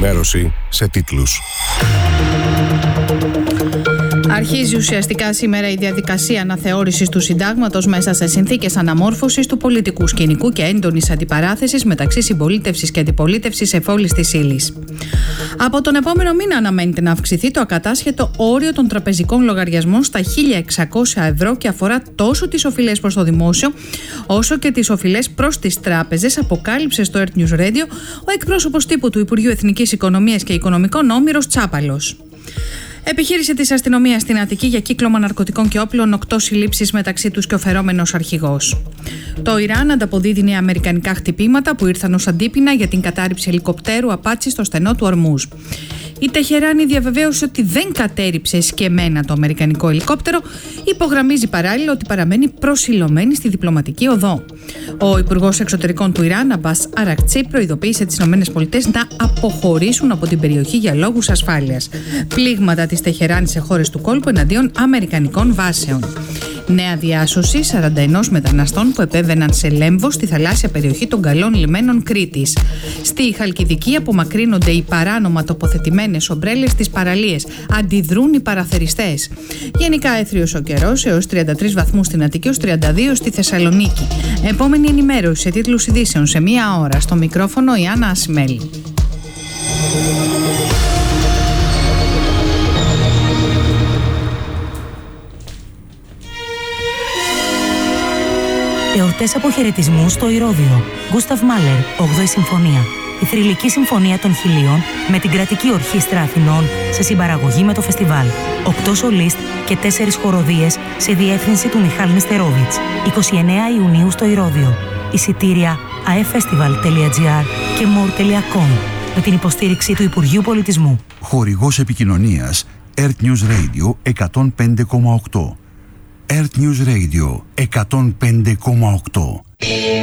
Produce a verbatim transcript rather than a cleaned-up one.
ενημέρωση σε τίτλους. Αρχίζει ουσιαστικά σήμερα η διαδικασία αναθεώρησης του συντάγματος μέσα σε συνθήκες αναμόρφωσης του πολιτικού σκηνικού και έντονης αντιπαράθεσης μεταξύ συμπολίτευσης και αντιπολίτευσης εφόλης της ύλης. Από τον επόμενο μήνα αναμένεται να αυξηθεί το ακατάσχετο όριο των τραπεζικών λογαριασμών στα χίλια εξακόσια ευρώ και αφορά τόσο τις οφειλές προς το δημόσιο όσο και τις οφειλές προς τις τράπεζες, αποκάλυψε στο Earth News Radio ο εκπρόσωπος τύπου του Υπουργείου Εθνικής Οικονομίας και Οικονομικών Όμηρος Τσάπαλος. Επιχείρηση της αστυνομίας στην Αττική για κύκλωμα ναρκωτικών και όπλων, οκτώ συλλήψεις μεταξύ τους και ο φερόμενος αρχηγός. Το Ιράν ανταποδίδει νέα αμερικανικά χτυπήματα που ήρθαν ως αντίπεινα για την κατάρριψη ελικοπτέρου Απάτσι στο στενό του Ορμούζ. Η Τεχεράνη διαβεβαίωσε ότι δεν κατέρριψε εσκεμμένα το αμερικανικό ελικόπτερο, υπογραμμίζει παράλληλα ότι παραμένει προσιλωμένη στη διπλωματική οδό. Ο Υπουργός Εξωτερικών του Ιράν, Αμπάς Αρακτσί, προειδοποίησε τις ΗΠΑ να αποχωρήσουν από την περιοχή για λόγους ασφάλειας. Πλήγματα της Τεχεράνη σε χώρες του κόλπου εναντίον αμερικανικών βάσεων. Νέα διάσωση σαράντα ένα μεταναστών που επέβαιναν σε Λέμβο στη θαλάσσια περιοχή των καλών λιμένων Κρήτης. Στη Χαλκιδική απομακρύνονται οι παράνομα τοποθετημένες ομπρέλες στις παραλίες. Αντιδρούν οι παραθεριστές. Γενικά έθριος ο καιρός, έως τριάντα τρεις βαθμούς στην Αττική, έως τριάντα δύο στη Θεσσαλονίκη. Επόμενη ενημέρωση σε τίτλους ειδήσεων σε μία ώρα. Στο μικρόφωνο η Άννα Ασημέλη. Εορτές αποχαιρετισμού στο Ηρώδειο. Γκούσταβ Μάλερ, όγδοη Συμφωνία. Η θρυλική συμφωνία των Χιλίων με την κρατική ορχήστρα Αθηνών σε συμπαραγωγή με το φεστιβάλ. Οκτώ σολίστ και τέσσερις χοροδίες σε διεύθυνση του Μιχάλ Νεστερόβιτς. εικοστή ενάτη Ιουνίου στο Ηρώδειο. Εισιτήρια a e festival τελεία gr και more τελεία com με την υποστήριξη του Υπουργείου Πολιτισμού. Χορηγός επικοινωνίας Earth News Radio εκατόν πέντε κόμμα οκτώ. Earth News Radio εκατόν πέντε κόμμα οκτώ.